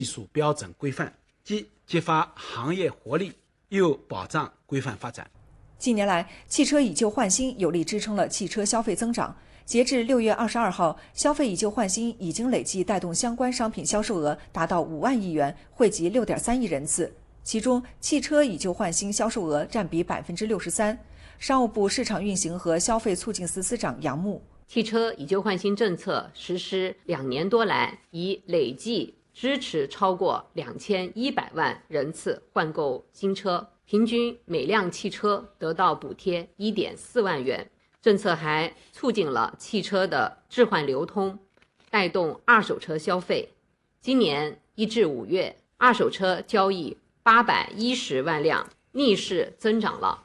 技术标准规范，既激发行业活力，又保障规范发展。 近年来，汽车以旧换新有力支撑了汽车消费增长。截至6月22号，消费以旧换新已经累计带动相关商品销售额达到5万亿元，惠及6.3亿人次。其中，汽车以旧换新销售额占比63%。商务部市场运行和消费促进司司长杨牧： 汽车以旧换新政策实施2年多来，已累计支持超过2100万人次换购新车，平均每辆汽车得到补贴1.4万元。政策还促进了汽车的置换流通，带动二手车消费。今年1至5月，二手车交易810万辆，逆势增长了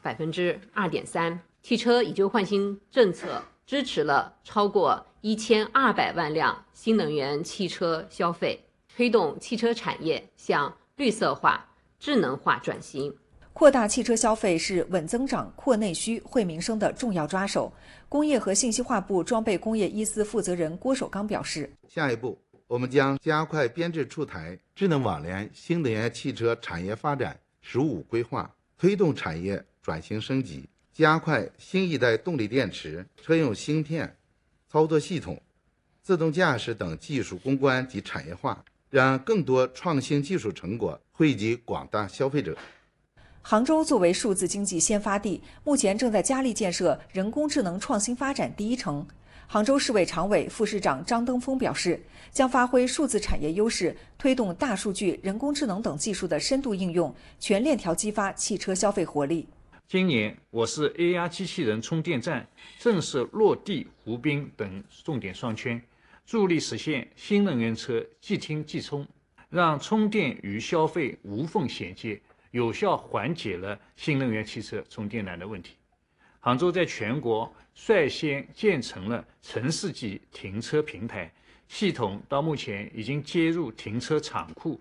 2.3%。汽车以旧换新政策支持了超过1200万辆新能源汽车消费，推动汽车产业向绿色化、智能化转型。 扩大汽车消费是稳增长、扩内需、惠民生的重要抓手。工业和信息化部装备工业一司负责人郭守刚表示， 下一步我们将加快编制出台智能网联新能源汽车产业发展15规划，推动产业转型升级，加快新一代动力电池、车用芯片、操作系统、自动驾驶等技术攻关及产业化，让更多创新技术成果惠及广大消费者。 杭州作为数字经济先发地，目前正在加力建设人工智能创新发展第一城。杭州市委常委、副市长张登峰表示，将发挥数字产业优势，推动大数据、人工智能等技术的深度应用，全链条激发汽车消费活力。 今年，我市 AR 机器人充电站正式落地湖滨等重点商圈，助力实现新能源车即听即充，让充电与消费无缝衔接，有效缓解了新能源汽车充电难的问题。杭州在全国率先建成了城市级停车平台，系统到目前已经接入停车场库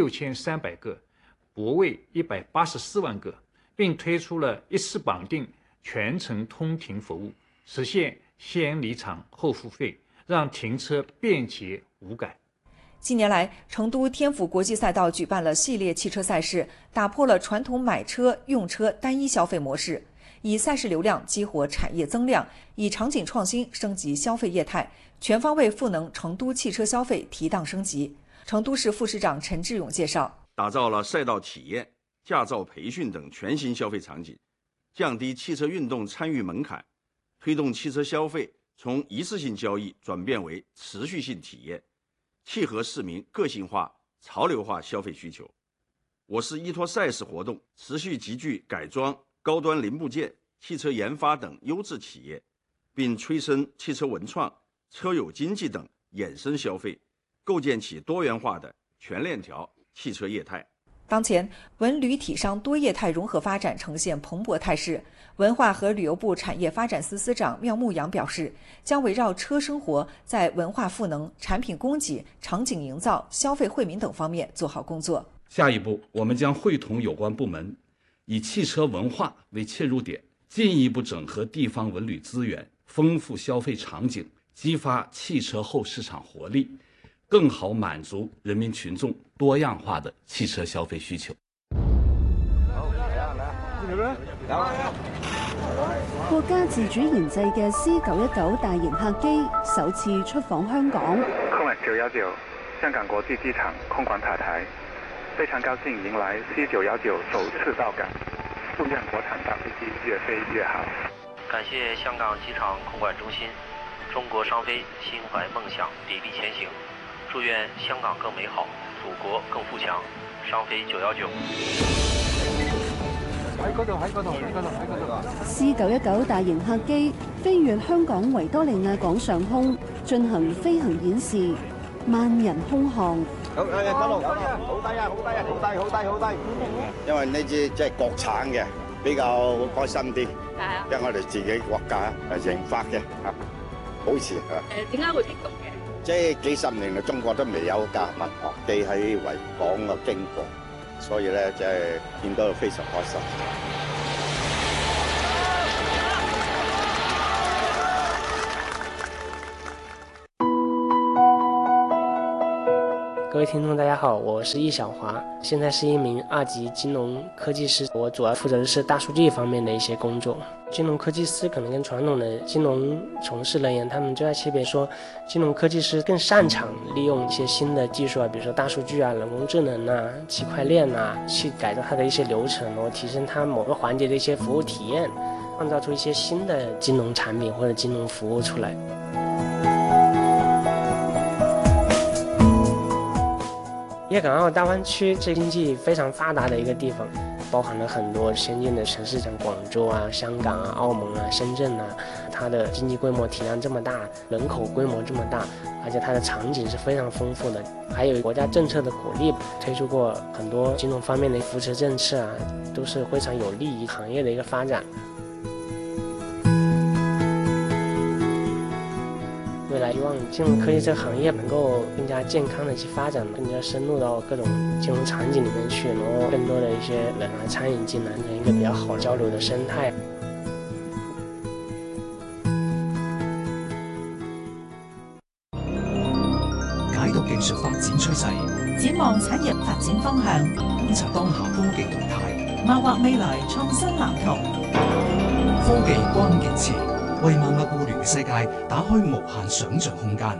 6300个，泊位184万个，并推出了一次绑定全程通停服务，实现先离场后付费，让停车便捷无感。 近年来，成都天府国际赛道举办了系列汽车赛事，打破了传统买车、用车单一消费模式，以赛事流量激活产业增量，以场景创新升级消费业态，全方位赋能成都汽车消费提档升级。成都市副市长陈志勇介绍， 打造了赛道体验、驾照培训等全新消费场景，降低汽车运动参与门槛，推动汽车消费从一次性交易转变为持续性体验，契合市民个性化、潮流化消费需求。我市依托赛事活动，持续集聚改装、高端零部件、汽车研发等优质企业，并催生汽车文创、车友经济等衍生消费，构建起多元化的全链条汽车业态。 当前，文旅体商多业态融合发展呈现蓬勃态势。文化和旅游部产业发展司司长缪牧阳表示，将围绕车生活，在文化赋能、产品供给、场景营造、消费惠民等方面做好工作。 下一步，我们将会同有关部门，以汽车文化为切入点，进一步整合地方文旅资源，丰富消费场景，激发汽车后市场活力，更好满足人民群众多样化的汽車消費需求。 國家自主研製嘅 C919 大型客機首次出訪香港。 空運919香港國際機場空管塔台，非常高興迎來 C919 首次到港，祝願國產大飛機越飛越好。 感謝香港機場空管中心，中國商飛心懷夢想，砥砺前行。祝願香港更美好，祖國更富強。商飛919。 C919 大型客機飛越香港維多利亞港上空，進行飛行演示，萬人空巷。 好低啊！好低啊！好低啊！好低！好低！因為呢支即係國產嘅，比較開心啲。因為我哋自己國家研發嘅，好似點解會激動嘅？ 即係幾十年嚟，中國都未有架民航機喺維港嘅經過，所以咧即係見到非常開心。 各位听众大家好，我是易小华，现在是一名2级金融科技师，我主要负责的是大数据方面的一些工作。金融科技师可能跟传统的金融从事人员他们最大区别说，金融科技师更擅长利用一些新的技术啊，比如说大数据啊、人工智能啊、区块链啊，去改造它的一些流程，然后提升它某个环节的一些服务体验，创造出一些新的金融产品或者金融服务出来。粤港澳大湾区是经济非常发达的一个地方，包含了很多先进的城市，像广州啊、香港啊、澳门啊、深圳啊，它的经济规模体量这么大，人口规模这么大，而且它的场景是非常丰富的，还有国家政策的鼓励，推出过很多金融方面的扶持政策啊，都是非常有利于行业的一个发展。未来希望金融科技这个行业能够更加健康的去发展，更加深入到各种金融场景里面去，然后更多的一些人来参与进来，成一个比较好交流的生态。 解讀技術發展趨勢，展望產業發展方向，觀察當下科技動態，謀劃未來創新藍圖。科技關鍵詞，為萬物互聯嘅世界打開無限想像空間。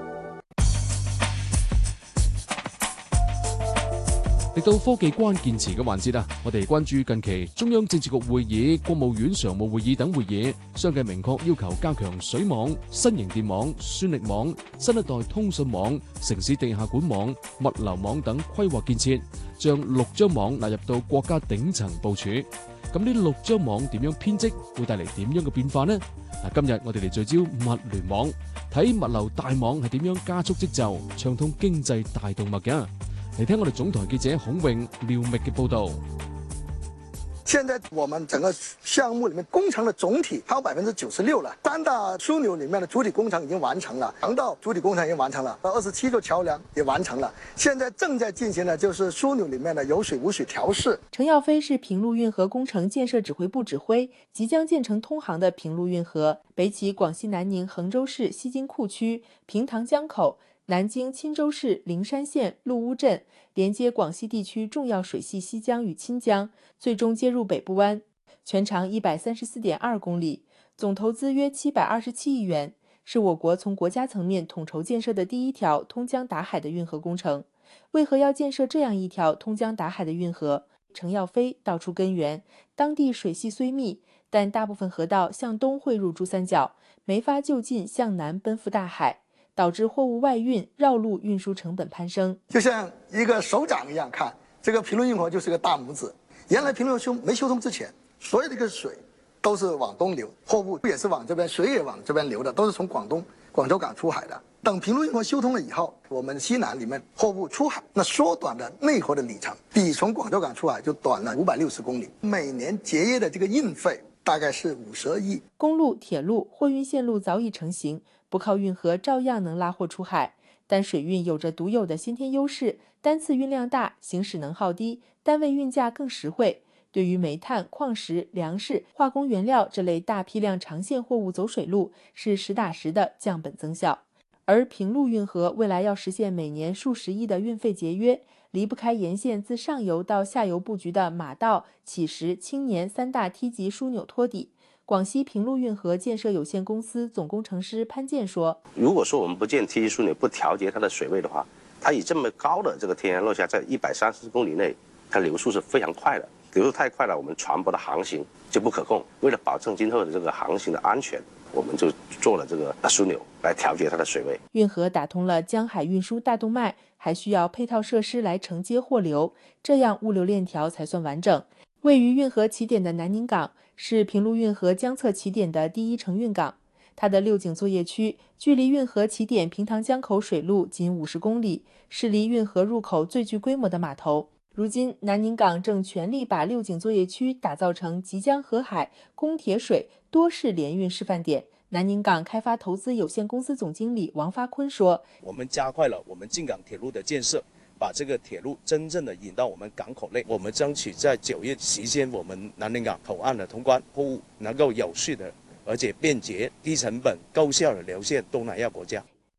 嚟到科技關鍵詞嘅環節啊，我哋關注近期中央政治局會議、國務院常務會議等會議，相繼明確要求加強水網、新型電網、算力網、新一代通訊網、城市地下管網、物流網等規劃建設，將6張網納入到國家頂層部署。咁呢6張網點樣編織，會帶嚟點樣嘅變化呢？嗱，今日我哋嚟聚焦物聯網，睇物流大網係點樣加速織就，暢通經濟大動脈嘅。嚟聽我哋總台記者孔穎、廖覓嘅報導。 現在我們整個項目裡面工程的總體超96%了，3大樞紐裡面的主體工程已經完成了，航道主體工程已經完成了，27座橋梁也完成了，現在正在進行的就是樞紐裡面的有水無水調試。 程耀飛是平陸運河工程建設指揮部指揮，即將建成通航的平陸運河，北起廣西南寧衡州市西津庫區平塘江口，南經欽州市靈山縣陸烏鎮，連接廣西地區重要水系西江與欽江，最終接入北部灣，全長134.2公里，總投資約727億元，是我國從國家層面統籌建設的第一條通江達海的運河工程。為何要建設這樣一條通江達海的運河？程耀飛道出根源，當地水系雖密，但大部分河道向東匯入珠三角，沒法就近向南奔赴大海，導致貨物外運繞路運輸成本攀升。 就像一個手掌一樣看，這個平陸運河就是個大拇指。原來平陸沒修通之前，所有的個水都是往東流，貨物也是往這邊，水也往這邊流的，都是從廣州港出海的。等平陸運河修通了以後，我們西南裡面貨物出海，那縮短了內河的里程，比從廣州港出海就短了560公里，每年節約的這個運費大概是50億。 公路、鐵路、貨運線路早已成型，不靠運河照樣能拉貨出海，但水運有着獨有的先天優勢，單次運量大，行駛能耗低，單位運價更實惠。對於煤炭、礦石、糧食、化工原料這類大批量長線貨物走水路，是實打實的降本增效。而平陸運河未來要實現每年數十億的運費節約，離不開沿線自上游到下游佈局的馬道、啟實、青年3大梯級樞紐托底。廣西平陸運河建設有限公司總工程師潘健說： 如果說我們不建梯級樞紐，不調節它的水位的話，它以這麼高的這個天然落下，在130公里內，它流速是非常快的。流速太快了，我們船舶的航行就不可控。為了保證今後的這個航行的安全，我們就做了這個樞紐來調節它的水位。 運河打通了江海運輸大動脈，還需要配套設施來承接貨流，這樣物流鏈條才算完整。位於運河起點的南寧港是平陸運河江側起點的第一承運港，它的六井作業區距離運河起點平塘江口水路僅50公里，是離運河入口最具規模的碼頭。如今，南寧港正全力把六井作業區打造成即將河海、供鐵水多式聯運示範點。南寧港開發投資有限公司總經理王發坤說： 我們加快了我們京港鐵路的建設，把這個鐵路真正的引到我們港口內。我們爭取在9月期間，我們南寧港口岸的通關，貨物能夠有序的而且便捷、低成本、高效的流線東南亞國家。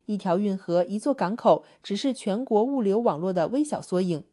一条运河、一座港口只是全国物流网络的微小缩影。